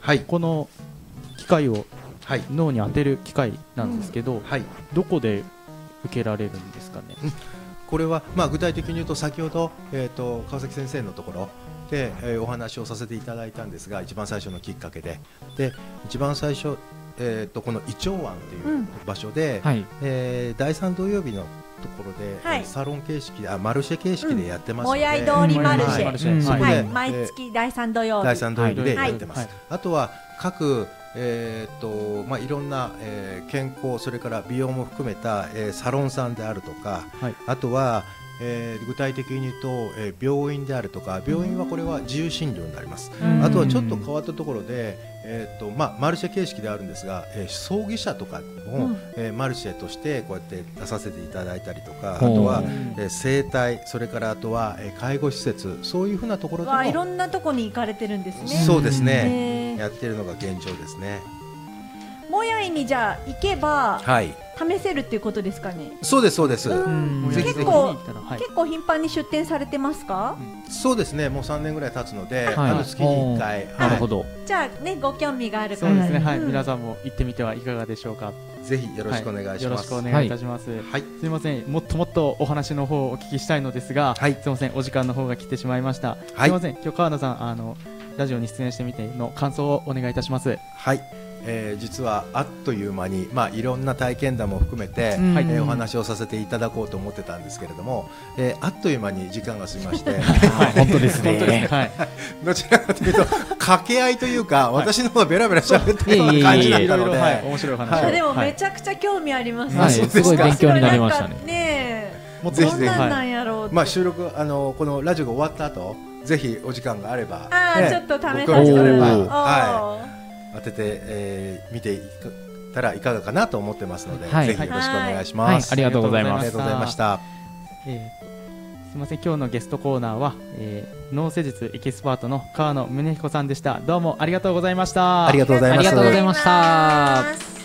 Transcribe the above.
はい、 この機械をはい、 脳に当てる機械なんですけど、 はい、 どこで受けられるんですかね。 これは、具体的に言うと先ほど、川崎先生のところで、お話をさせていただいたんですが、一番最初のきっかけで一番最初、このイチョウ湾という場所で、 はい、 第3土曜日のところで、 はい、 サロン形式でマルシェ形式でやってますので、 もやい通りマルシェ、 そこで、 毎月第3土曜日でやってます、あとは各いろんな、健康、それから美容も含めた、サロンさんであるとか、あとは、具体的に言うと、病院であるとか、病院はこれは自由診療になります。あとはちょっと変わったところで、マルシェ形式であるんですが、葬儀社とかも、マルシェとしてこうやって出させていただいたりとか、あとは、整体、それからあとは、介護施設、そういうふうなところでもいろんなところに行かれてるんですね。 そうですね、やってるのが現状ですね。 もやいにじゃあ行けば、 はい、 試せるっていうことですかね。 そうです、そうです。 結構頻繁に出店されてますか。 そうですね、もう3年ぐらい経つので、月に1回。 なるほど。 じゃあね、ご興味がある方、 そうですね、はい、皆さんも行ってみてはいかがでしょうか。 ぜひよろしくお願いします。 よろしくお願いいたします。はい、すみません、もっともっとお話の方をお聞きしたいのですが、すみません、お時間の方が来てしまいました。すみません、今日川田さん、ラジオに出演してみての感想をお願いいたします。 はい、実はあっという間に、いろんな体験談も含めて、お話をさせていただこうと思ってたんですけれども、あっという間に時間が過ぎまして、 本当ですね。 どちらかというと掛け合いというか、私の方がベラベラ喋ってるような感じだったので、 面白い話。 でもめちゃくちゃ興味あります。 すごい勉強になりましたね。 もうぜひぜひ、収録このラジオが終わった後、ぜひお時間があれば、 ちょっと試させてもらえば、 当てて、見ていたらいかがかなと思ってますので、ぜひよろしくお願いします。 ありがとうございます。 ありがとうございました。 すみません、今日のゲストコーナーは、脳施術エキスパートの川野宗彦さんでした。どうもありがとうございました。 ありがとうございました。 ありがとうございました。